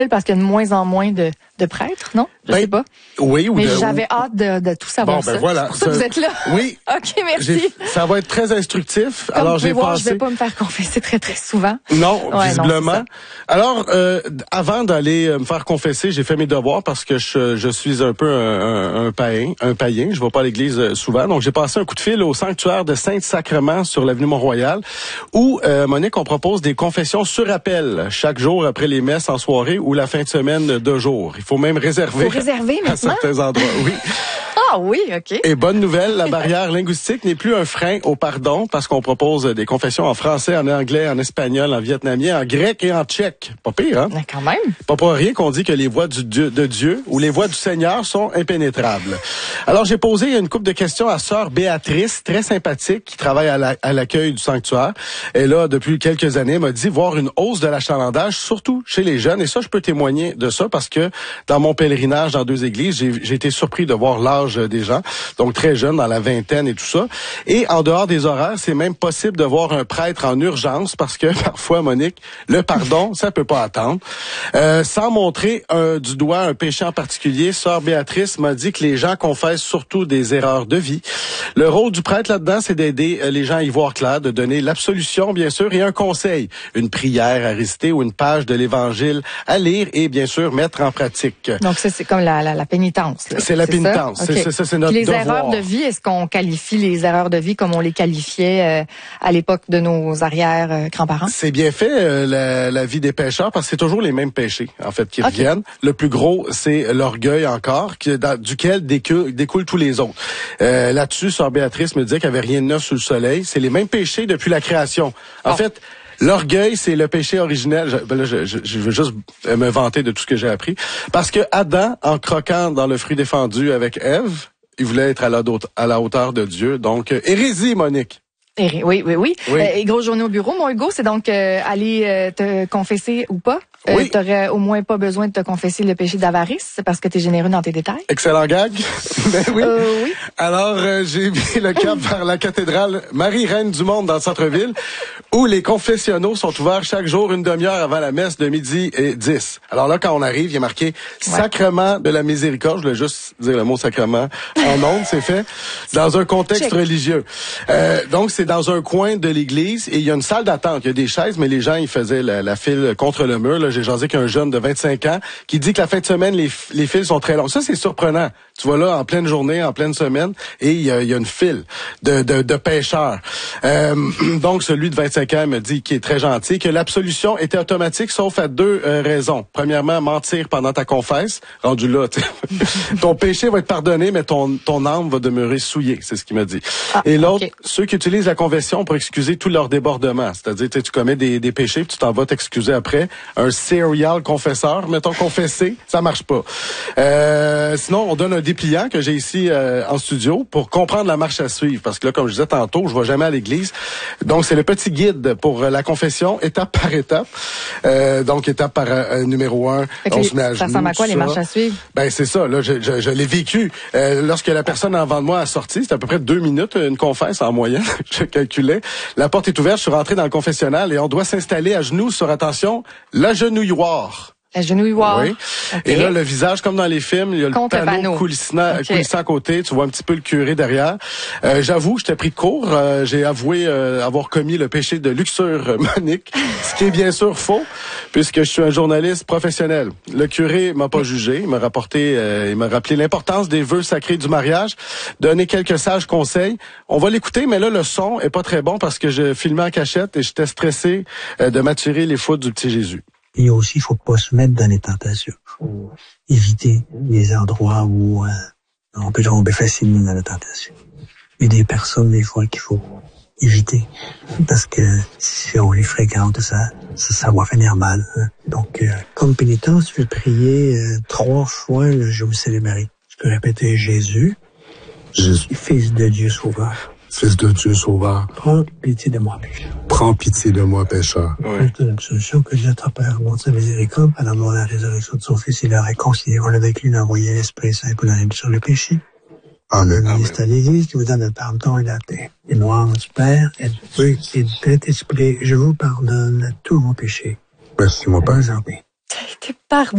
parce qu'il y a de moins en moins de prêtres, non? Je sais pas. Oui, mais j'avais hâte de tout savoir. Bon, ben voilà. C'est pour ça que vous êtes là. Oui. OK, merci. Ça va être très instructif. Comme alors, j'ai pensé. Je vais pas me faire confesser très, très souvent. Non, ouais, visiblement. Non, alors, avant d'aller me faire confesser, j'ai fait mes devoirs parce que je suis un peu un païen. Je vais pas à l'église souvent. Donc, j'ai passé un coup de fil au sanctuaire de Saint-Sacrement sur l'avenue Mont-Royal où, Monique, on propose des confessions sur appel chaque jour après les messes en soirée ou la fin de semaine de jour. Il faut même réserver. Faut réserver maintenant? À certains endroits, oui. Ah oui, OK. Et bonne nouvelle, la barrière linguistique n'est plus un frein au pardon parce qu'on propose des confessions en français, en anglais, en espagnol, en vietnamien, en grec et en tchèque. Pas pire, hein? Mais quand même. Pas pour rien qu'on dit que les voies de Dieu ou les voies du Seigneur sont impénétrables. Alors, j'ai posé une couple de questions à sœur Béatrice, très sympathique, qui travaille à l'accueil du sanctuaire. Elle a, depuis quelques années, m'a dit voir une hausse de l'achalandage, surtout chez les jeunes. Et ça, je peux témoigner de ça parce que dans mon pèlerinage dans 2 églises, j'ai été surpris de voir l'âge des gens, donc très jeunes, dans la vingtaine et tout ça. Et en dehors des horaires, c'est même possible de voir un prêtre en urgence parce que parfois, Monique, le pardon, ça peut pas attendre. Sans montrer du doigt un péché en particulier, sœur Béatrice m'a dit que les gens confessent surtout des erreurs de vie. Le rôle du prêtre là-dedans, c'est d'aider les gens à y voir clair, de donner l'absolution, bien sûr, et un conseil, une prière à réciter ou une page de l'Évangile à lire et, bien sûr, mettre en pratique. Donc, ça, c'est comme la pénitence. C'est la pénitence. Okay. C'est notre les devoir. Erreurs de vie, est-ce qu'on qualifie les erreurs de vie comme on les qualifiait à l'époque de nos arrière-grands-parents? C'est bien fait, la vie des pécheurs, parce que c'est toujours les mêmes péchés, en fait, qui reviennent. Le plus gros, c'est l'orgueil encore, duquel découlent tous les autres. Là-dessus, sœur Béatrice me disait qu'il n'y avait rien de neuf sous le soleil. C'est les mêmes péchés depuis la création. En fait, l'orgueil, c'est le péché originel. Je veux juste me vanter de tout ce que j'ai appris. Parce que Adam, en croquant dans le fruit défendu avec Ève, il voulait être à la hauteur de Dieu. Donc, hérésie, Monique. Oui. Gros journée au bureau. Mon Hugo, c'est donc aller te confesser ou pas? Oui. T'aurais au moins pas besoin de te confesser le péché d'avarice parce que t'es généreux dans tes détails. Excellent gag. Ben oui. Oui. Alors, j'ai mis le cap vers la cathédrale Marie-Reine du Monde dans le centre-ville où les confessionnaux sont ouverts chaque jour une demi-heure avant la messe de 12h10. Alors là, quand on arrive, il y a marqué Sacrement de la Miséricorde. Je voulais juste dire le mot sacrement en ondes, c'est fait. Dans un contexte religieux. Donc, c'est dans un coin de l'église et il y a une salle d'attente. Il y a des chaises, mais les gens, ils faisaient la file contre le mur. Là, j'ai jasé qu'un jeune de 25 ans qui dit que la fin de semaine, les files sont très longues. Ça, c'est surprenant. Tu vois là, en pleine journée, en pleine semaine, et il y a une file de pêcheurs. Donc, celui de 25 ans me dit qu'il est très gentil, que l'absolution était automatique, sauf à 2 raisons. Premièrement, mentir pendant ta confesse. Rendu là, ton péché va être pardonné, mais ton âme va demeurer souillée. C'est ce qu'il me dit. Et l'autre, ceux qui utilisent la confession pour excuser tous leurs débordements. C'est-à-dire, tu commets des péchés, puis tu t'en vas t'excuser après. Un serial confesseur, mettons confessé, ça marche pas. Sinon, on donne un dépliant que j'ai ici en studio pour comprendre la marche à suivre. Parce que là, comme je disais tantôt, je vais jamais à l'église. Donc, c'est le petit guide pour la confession, étape par étape. Donc, étape par numéro 1, on se met à genoux. Ça ressemble à quoi, les marches à suivre? Ben, c'est ça. Là, je l'ai vécu. Lorsque la personne en avant de moi a sorti, c'était à peu près 2 minutes, une confesse en moyenne. Je calculais. La porte est ouverte, je suis rentré dans le confessionnal et on doit s'installer à genoux sur, attention, l'agenouilloir. L'agenouilloir. Oui. Okay. Et là, le visage, comme dans les films, il y a le panneau coulissant à côté. Tu vois un petit peu le curé derrière. J'avoue, j'étais pris de court. J'ai avoué avoir commis le péché de luxure, Monique, ce qui est bien sûr faux, puisque je suis un journaliste professionnel. Le curé m'a pas jugé. Il m'a rappelé l'importance des vœux sacrés du mariage, donné quelques sages conseils. On va l'écouter, mais là, le son est pas très bon parce que je filmais en cachette et j'étais stressé de m'attirer les foudres du petit Jésus. Et aussi, il faut pas se mettre dans les tentations. Faut éviter les endroits où on peut tomber facilement dans la tentation. Il y a des personnes, des fois, qu'il faut éviter. Parce que si on les fréquente, ça va finir mal. Hein. Donc, comme pénitence, je vais prier 3 fois le Je vous salue Marie. Je peux répéter Jésus, Fils de Dieu sauveur. Fils de Dieu sauveur. Prends pitié de moi, pécheur. Prends pitié de moi, pécheur. Oui. C'est une solution que Dieu, ton Père, mon Dieu, miséricorde, par l'amour de la résurrection de son Fils, il a réconcilié, on avec lui, d'envoyer l'Esprit Saint pour la rémission sur le péché. Amen. C'est à l'Église qui vous donne le pardon et la paix. Et moi, du Père, et du Fils, et du Saint-Esprit, je vous pardonne tous vos péchés. Merci, mon Père. Pardon.